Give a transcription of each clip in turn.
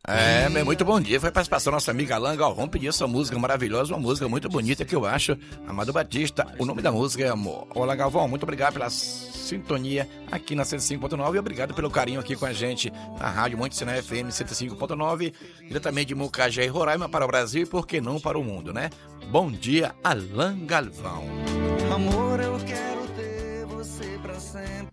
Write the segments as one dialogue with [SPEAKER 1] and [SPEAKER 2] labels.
[SPEAKER 1] Muito bom dia. Foi a participação da nossa amiga Alan Galvão, pediu essa música maravilhosa, uma música muito bonita que eu acho. Amado Batista, o nome da música é Amor. Alan Galvão, muito obrigado pela sintonia aqui na 105.9 e obrigado pelo carinho aqui com a gente na Rádio Monte Sinai FM 105.9, diretamente de Mucajé e Roraima para o Brasil e por que não para o mundo, né? Bom dia, Alan Galvão.
[SPEAKER 2] Amor, eu quero ter você pra sempre.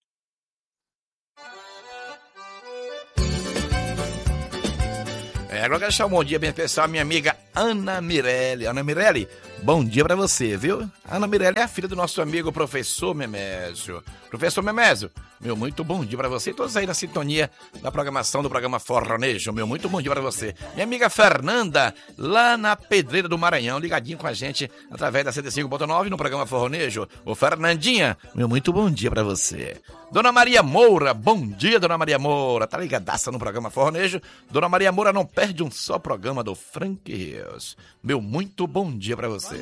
[SPEAKER 1] Agora eu quero deixar um bom dia bem especial à minha amiga Ana Mirelli. Ana Mirelli, bom dia pra você, viu? Ana Mirelli é a filha do nosso amigo professor Memésio. Professor Memésio, meu muito bom dia pra você. Todos aí na sintonia da programação do programa Forronejo. Meu muito bom dia pra você. Minha amiga Fernanda, lá na Pedreira do Maranhão, ligadinho com a gente através da 105.9 no programa Forronejo. Ô Fernandinha, meu muito bom dia pra você. Dona Maria Moura, bom dia, Dona Maria Moura. Tá ligadaça no programa Forronejo. Dona Maria Moura não perde um só programa do Frank Rios. Meu muito bom dia pra você.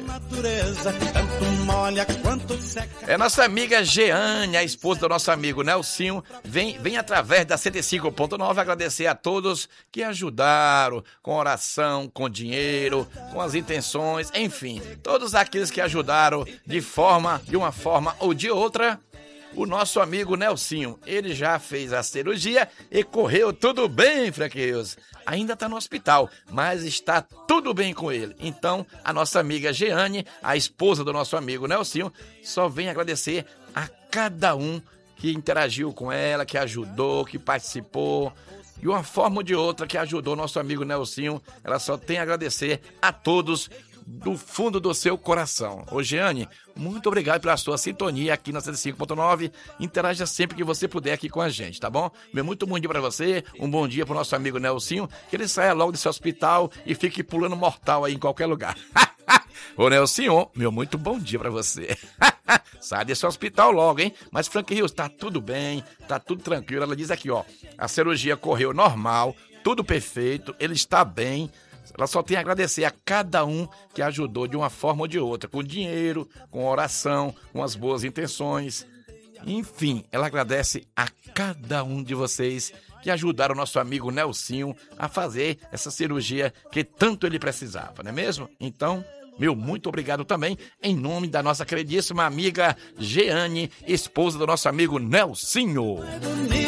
[SPEAKER 1] É nossa amiga Jeane, a esposa do nosso amigo Nelsinho, vem através da 105.9 agradecer a todos que ajudaram com oração, com dinheiro, com as intenções, enfim, todos aqueles que ajudaram de uma forma ou de outra. O nosso amigo Nelsinho, ele já fez a cirurgia e correu tudo bem, Frank Rios. Ainda está no hospital, mas está tudo bem com ele. Então, a nossa amiga Jeane, a esposa do nosso amigo Nelsinho, só vem agradecer a cada um que interagiu com ela, que ajudou, que participou. De uma forma ou de outra que ajudou nosso amigo Nelsinho, ela só tem a agradecer a todos do fundo do seu coração. Ô Jeane, muito obrigado pela sua sintonia aqui na 105.9. Interaja sempre que você puder aqui com a gente, tá bom? Meu muito bom dia pra você, um bom dia pro nosso amigo Nelsinho, que ele saia logo desse hospital e fique pulando mortal aí em qualquer lugar. Ô Nelsinho, meu muito bom dia pra você. Sai desse hospital logo, hein? Mas Frank Rios, tá tudo bem, tá tudo tranquilo. Ela diz aqui, ó, a cirurgia correu normal, tudo perfeito, ele está bem. Ela só tem a agradecer a cada um que ajudou de uma forma ou de outra, com dinheiro, com oração, com as boas intenções. Enfim, ela agradece a cada um de vocês que ajudaram o nosso amigo Nelsinho a fazer essa cirurgia que tanto ele precisava, não é mesmo? Então, meu muito obrigado também, em nome da nossa queridíssima amiga Jeane, esposa do nosso amigo Nelsinho.